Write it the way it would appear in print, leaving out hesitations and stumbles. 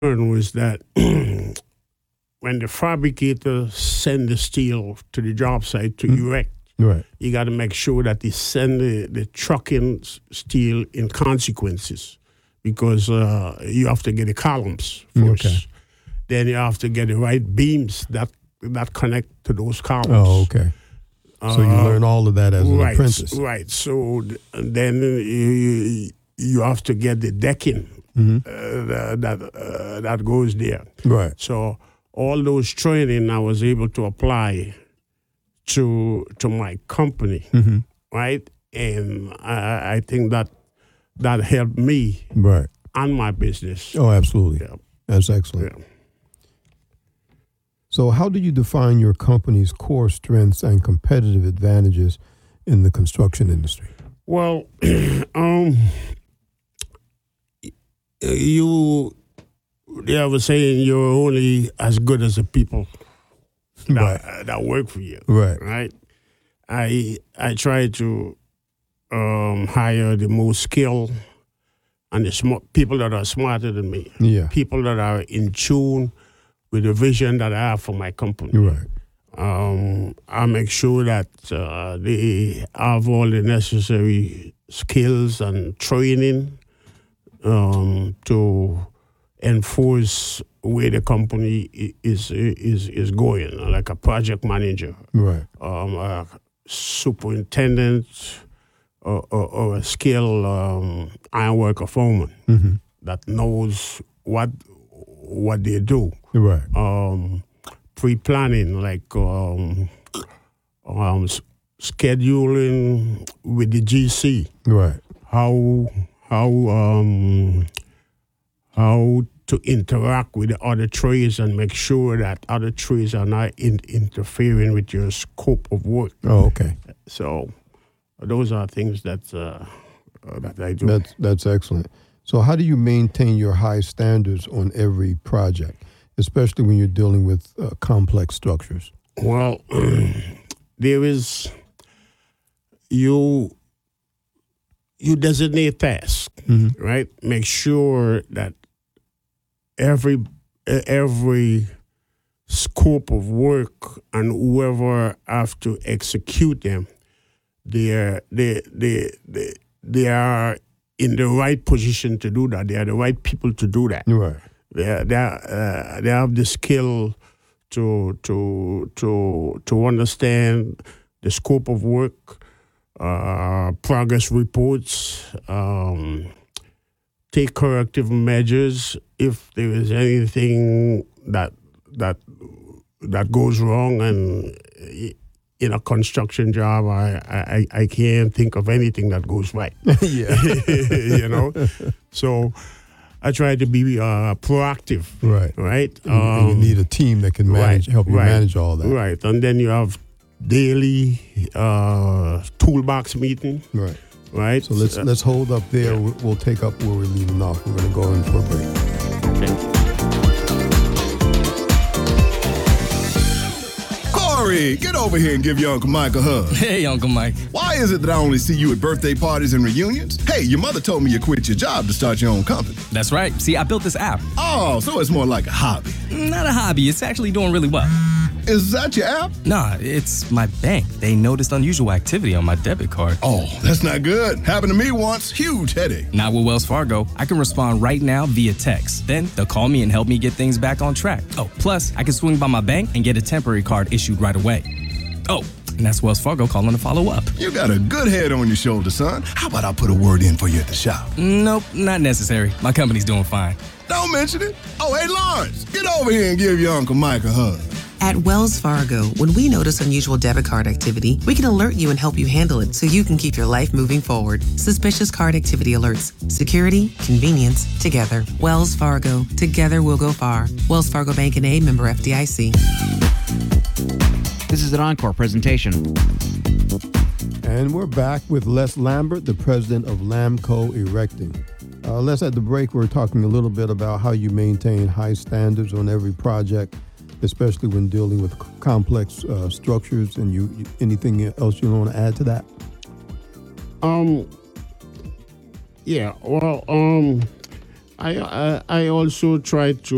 learned was that when the fabricator send the steel to the job site to erect, Right. you got to make sure that they send the trucking steel in consequences, because you have to get the columns first. Okay. Then you have to get the right beams that connect to those columns. Oh, okay. So you learn all of that as an apprentice. Right. So then you have to get the decking that goes there. Right. So all those training I was able to apply to my company, right? And I think that helped me Right. and my business. Oh, absolutely. Yeah. That's excellent. Yeah. So how do you define your company's core strengths and competitive advantages in the construction industry? Well, they have a saying, you're only as good as the people that work for you. Right. I try to hire the most skilled and the people that are smarter than me. Yeah. People that are in tune with the vision that I have for my company. Right. I make sure that they have all the necessary skills and training to enforce where the company is going, like a project manager, Right. a superintendent, or a skilled ironworker foreman that knows what they do. Right. Pre-planning, like scheduling with the GC. Right. How to interact with the other trades and make sure that other trades are not interfering with your scope of work. Oh, okay. So those are things that I do. That's excellent. So how do you maintain your high standards on every project, especially when you're dealing with complex structures? Well, there is you designate tasks, right? Make sure that every scope of work and whoever have to execute them, they are in the right position to do that. They are the right people to do that. Right. They have the skill to understand the scope of work, progress reports, take corrective measures if there is anything that goes wrong. And in a construction job, I can't think of anything that goes right. Yeah. So I try to be proactive. Right. And you need a team that can help you manage all that. Right. And then you have daily toolbox meeting. Right. So let's hold up there. We'll take up where we're leaving off. We're going to go in for a break. Okay. Corey, get over here and give your Uncle Mike a hug. Hey, Uncle Mike. Why is it that I only see you at birthday parties and reunions? Hey, your mother told me you quit your job to start your own company. That's right. See, I built this app. Oh, so it's more like a hobby. Not a hobby. It's actually doing really well. Is that your app? Nah, it's my bank. They noticed unusual activity on my debit card. Oh, that's not good. Happened to me once. Huge headache. Not with Wells Fargo. I can respond right now via text. Then they'll call me and help me get things back on track. Oh, plus I can swing by my bank and get a temporary card issued right away. Oh, and that's Wells Fargo calling to follow up. You got a good head on your shoulder, son. How about I put a word in for you at the shop? Nope, not necessary. My company's doing fine. Don't mention it. Oh, hey, Lawrence, get over here and give your Uncle Mike a hug. At Wells Fargo, when we notice unusual debit card activity, we can alert you and help you handle it so you can keep your life moving forward. Suspicious card activity alerts. Security, convenience, together. Wells Fargo. Together we'll go far. Wells Fargo Bank N.A., member FDIC. This is an encore presentation. And we're back with Les Lambert, the president of Lamco Erecting. Les, at the break, we're talking a little bit about how you maintain high standards on every project, especially when dealing with complex structures. And anything else you want to add to that? Yeah. Well, I also try to